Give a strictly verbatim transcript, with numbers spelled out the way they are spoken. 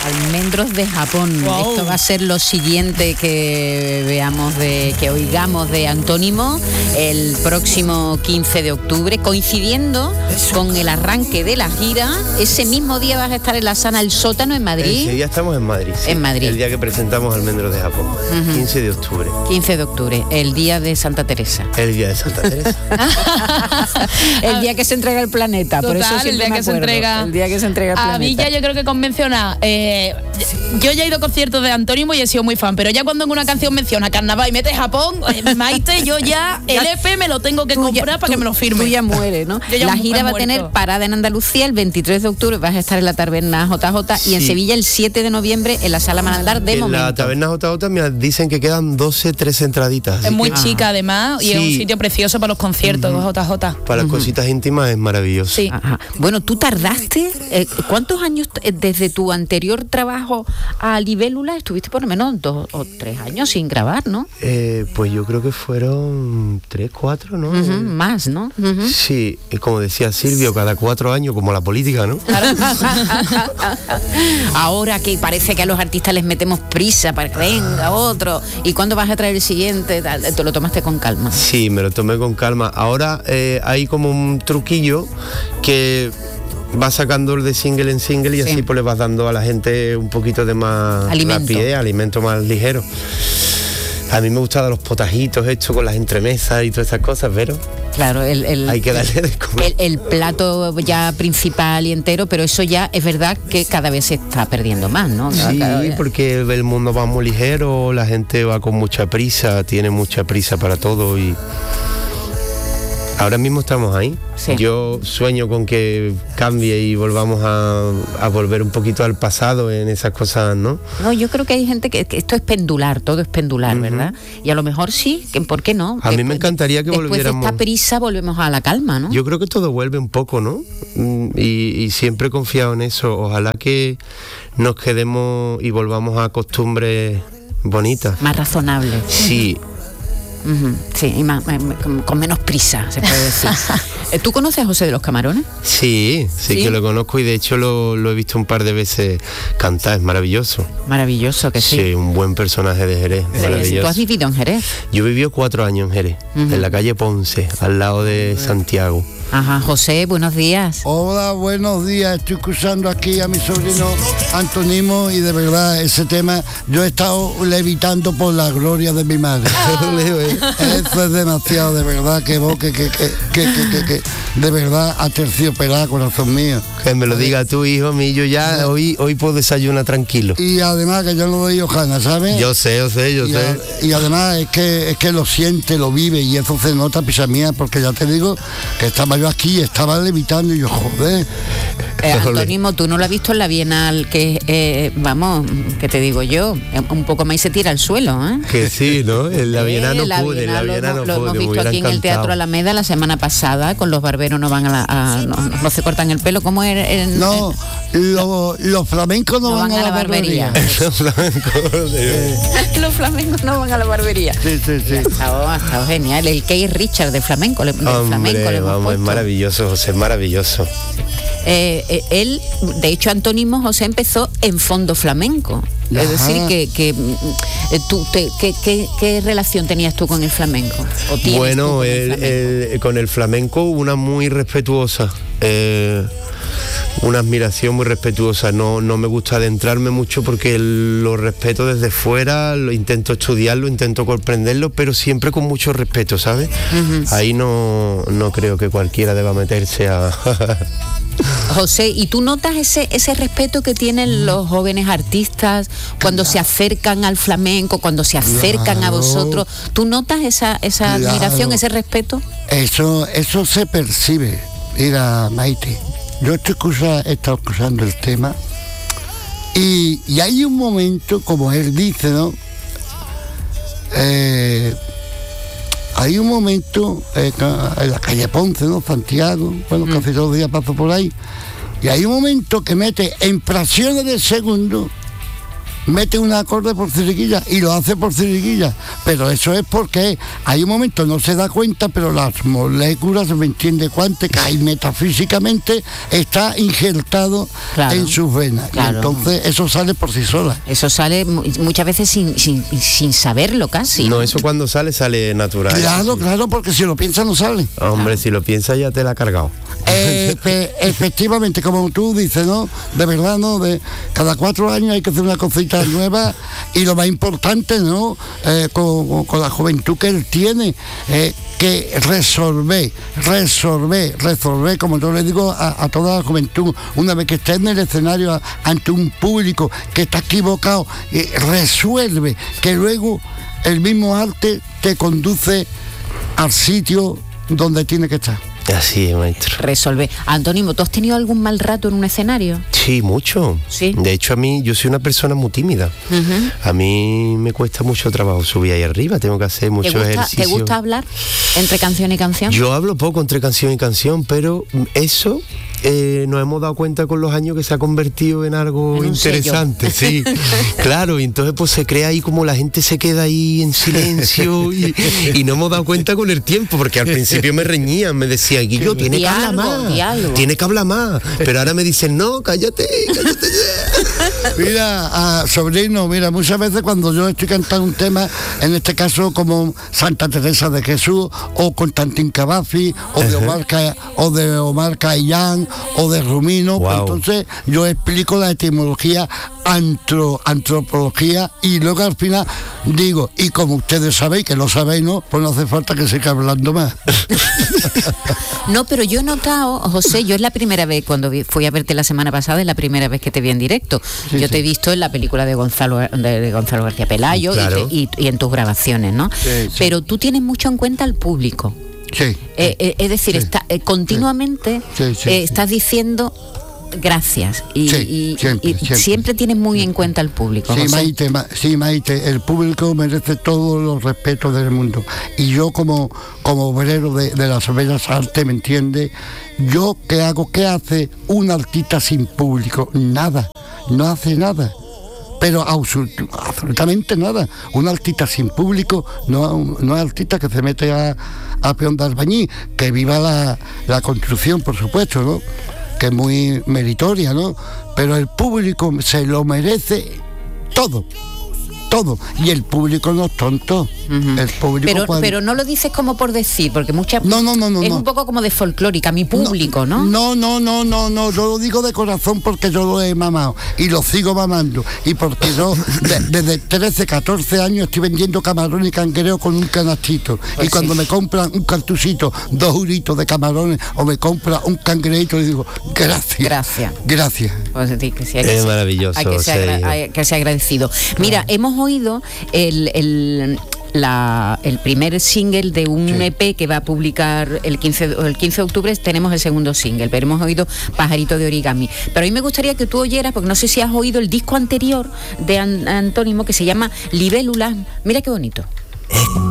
Almendros de Japón. Wow. Esto va a ser lo siguiente que veamos, de que oigamos de Antónimo el próximo quince de octubre, coincidiendo con el arranque de la gira. Ese mismo día vas a estar en la Sala El Sótano en Madrid. Ese día estamos en Madrid. Sí, en Madrid. El día que presentamos Almendros de Japón. Uh-huh. quince de octubre. quince de octubre, el día de Santa Teresa. El día de Santa Teresa. El día que se entrega el planeta. Total, por eso siempre el día me que se acuerdo. entrega. El día que se entrega el planeta. A mí ya yo creo que convenciona. Eh, yo ya he ido a conciertos de Antónimo y he sido muy fan, pero ya cuando en una canción menciona carnaval y mete Japón, eh, Maite, yo ya el E P me lo tengo que comprar ya, para tú, que me lo firme. Tú ya mueres, ¿no? Ya la gira va a tener parada en Andalucía el veintitrés de octubre, vas a estar en la Taberna J J, sí. Y en Sevilla el siete de noviembre en la Sala Manaldar de en momento. En la Taberna J J me dicen que quedan doce, tres entraditas. Es muy que... chica además y sí. Es un sitio precioso para los conciertos, uh-huh. J J. Para las uh-huh. cositas íntimas es maravilloso. Sí. Ajá. Bueno, tú tardaste, eh, ¿cuántos años t- desde tu anterior trabajo a Libélula estuviste? Por lo menos dos o tres años sin grabar, ¿no? Eh, pues yo creo que fueron tres, cuatro, ¿no? Uh-huh, más, ¿no? Uh-huh. Sí, como decía Silvio, cada cuatro años, como la política, ¿no? Ahora que parece que a los artistas les metemos prisa para que venga otro, ¿y cuándo vas a traer el siguiente? ¿Te lo tomaste con calma? Sí, me lo tomé con calma. Ahora eh, hay como un truquillo que vas sacando de single en single y sí. Así pues le vas dando a la gente un poquito de más alimento, rapidez, alimento más ligero. A mí me gustan los potajitos hechos con las entremesas y todas esas cosas, pero claro, el, el, hay que darle de comer. El, el plato ya principal y entero, pero eso ya es verdad que cada vez se está perdiendo más, ¿no? Cada, sí, cada porque el mundo va muy ligero, la gente va con mucha prisa, tiene mucha prisa para todo y ahora mismo estamos ahí. Sí. Yo sueño con que cambie y volvamos a, a volver un poquito al pasado en esas cosas, ¿no? No, yo creo que hay gente que, que esto es pendular, todo es pendular, uh-huh. ¿verdad? Y a lo mejor sí, que ¿por qué no? A que, mí me encantaría que después volviéramos. Después de esta prisa volvemos a la calma, ¿no? Yo creo que todo vuelve un poco, ¿no? Y, y siempre he confiado en eso. Ojalá que nos quedemos y volvamos a costumbres bonitas. Más razonables. Sí. Uh-huh. Sí, y más, con, con menos prisa, se puede decir. ¿Tú conoces a José de los Camarones? Sí, sí, sí, que lo conozco y de hecho lo, lo he visto un par de veces cantar, es maravilloso. Maravilloso, que sí. Sí, un buen personaje de Jerez, sí, maravilloso. ¿Tú has vivido en Jerez? Yo viví cuatro años en Jerez, uh-huh. en la calle Ponce, al lado de Santiago. Ajá, José, buenos días. Hola, buenos días. Estoy escuchando aquí a mi sobrino Antónimo y de verdad ese tema yo he estado levitando por la gloria de mi madre. Eso es demasiado, de verdad, que vos, que, que, que, que, que, que, que de verdad aterciopelado, corazón mío. Que me lo diga tu hijo, mío, yo ya hoy, hoy puedo desayunar tranquilo. Y además que yo no doy hojana, ¿sabes? Yo sé, yo sé, yo y sé. A, y además es que, es que lo siente, lo vive y eso se nota, pisa mía, porque ya te digo que estaba yo aquí, estaba levitando y yo, joder. Eh, Antónimo, tú no lo has visto en la Bienal, que eh, vamos, que te digo yo, un poco más y se tira al suelo, ¿eh? Que sí, ¿no? En la Bienal no la pude, en la Bienal no lo, pude. Lo hemos visto aquí en el Teatro Alameda la semana pasada, con los barberos no van a la, a, no, no se cortan el pelo, ¿cómo es? En, no, en, lo, los flamencos no, no van, van a la, la barbería. barbería. los flamencos los flamencos no van a la barbería. Sí, sí, sí. Ha estado, ha estado genial. El Keith Richard de flamenco, del Hombre, flamenco le hemos vamos, puesto. Es maravilloso, José, es maravilloso. Eh, eh, él, de hecho, Antónimo José empezó en fondo flamenco. Ajá. Es decir, que, que eh, tú, te, que, que, ¿qué relación tenías tú con el flamenco? ¿O tienes bueno, tú con, el, el flamenco? El, con el flamenco una muy respetuosa. Eh, una admiración muy respetuosa. No, no me gusta adentrarme mucho porque lo respeto desde fuera, lo intento estudiarlo, intento comprenderlo, pero siempre con mucho respeto, ¿sabes? Uh-huh. Ahí no, no creo que cualquiera deba meterse a... José, ¿y tú notas ese ese respeto que tienen los jóvenes artistas cuando se acercan al flamenco, cuando se acercan claro. a vosotros? ¿Tú notas esa esa claro. admiración, ese respeto? Eso eso se percibe. Mira, Maite, yo estoy escucha, he estado escuchando el tema y, y hay un momento, como él dice, ¿no? Eh, hay un momento eh, en la calle Ponce, ¿no? Santiago, bueno, mm. casi todos los días paso por ahí, y hay un momento que mete en fracciones de segundo mete un acorde por ciriquilla y lo hace por ciriquilla, pero eso es porque hay un momento, no se da cuenta, pero las moléculas, ¿me entiende cuánto? Que hay metafísicamente, está injertado claro, en sus venas, claro. Y entonces eso sale por sí sola. Eso sale muchas veces sin, sin, sin saberlo casi. No, eso cuando sale, sale natural. Claro, claro, porque si lo piensas no sale. Hombre, si lo piensas ya te la ha cargado. Eh, pe, efectivamente, como tú dices, ¿no? De verdad, ¿no? De cada cuatro años hay que hacer una cosita nueva y lo más importante, ¿no? Eh, con, con la juventud que él tiene, eh, que resolver, resolver, resolver, como yo le digo a, a toda la juventud, una vez que esté en el escenario a, ante un público que está equivocado, eh, resuelve, que luego el mismo arte te conduce al sitio donde tiene que estar. Así es, maestro. Resolver. Antónimo, ¿tú has tenido algún mal rato en un escenario? Sí, mucho. ¿Sí? De hecho, a mí, yo soy una persona muy tímida. Uh-huh. A mí me cuesta mucho trabajo subir ahí arriba, tengo que hacer mucho ejercicio. ¿Te gusta hablar entre canción y canción? Yo hablo poco entre canción y canción, pero eso eh, nos hemos dado cuenta con los años que se ha convertido en algo en interesante. Sí, claro, y entonces pues se crea ahí como la gente se queda ahí en silencio y, y no hemos dado cuenta con el tiempo, porque al principio me reñían, me decían, Guillo, tiene que hablar más, tiene que hablar más, pero ahora me dicen, no, cállate, cállate ya. Mira, uh, sobrino, mira, muchas veces cuando yo estoy cantando un tema, en este caso como Santa Teresa de Jesús, o Constantín Cavazzi, o de Omar, Ca- o de Omar Khayyam, o de Rumino, wow. Pues entonces yo explico la etimología, antro, antropología, y luego al final digo, y como ustedes sabéis, que lo sabéis, ¿no? Pues no hace falta que siga hablando más. No, pero yo he notado, José, yo es la primera vez, cuando vi, fui a verte la semana pasada, es la primera vez que te vi en directo. Sí, yo sí. te he visto en la película de Gonzalo, de, de Gonzalo García Pelayo, claro. y, y, y en tus grabaciones, ¿no? Sí, sí. Pero tú tienes mucho en cuenta al público. Sí. Eh, eh, es decir, sí. está, eh, continuamente sí, sí, eh, estás sí. diciendo gracias y, sí, y, siempre, y siempre. siempre tienes muy en cuenta al público. Sí, José. Maite, ma, sí, Maite, el público merece todos los respetos del mundo. Y yo como, como obrero de, de las bellas artes, ¿me entiende? Yo, ¿qué hago? ¿Qué hace un artista sin público? Nada, no hace nada. Pero absolut, absolutamente nada. Un artista sin público no, no es artista que se mete a, a peón de albañil, que viva la, la construcción, por supuesto, ¿no? Que es muy meritoria, ¿no? Pero el público se lo merece todo, todo. Y el público no es tonto. Uh-huh. El público pero, cuando... pero no lo dices como por decir, porque muchas no, no, no, no, es no. un poco como de folclórica, mi público, ¿no? No, no, no, no, no, yo lo digo de corazón porque yo lo he mamado y lo sigo mamando. Y porque yo de, desde trece, catorce años estoy vendiendo camarón y cangreo con un canastito. Pues y cuando sí. me compran un cartuchito, dos euritos de camarones, o me compra un cangreito, le digo, gracias. Gracias. Gracias. Pues, sí, que sí, hay es que ser, maravilloso. Hay que ser, agra- hay que ser agradecido. Mira, claro. hemos oído el... el La, el primer single de un sí. E P que va a publicar el quince, el quince de octubre. Tenemos el segundo single, pero hemos oído Pajarito de Origami. Pero a mí me gustaría que tú oyeras, porque no sé si has oído el disco anterior de An- Antónimo, que se llama Libélulas. Mira qué bonito. Es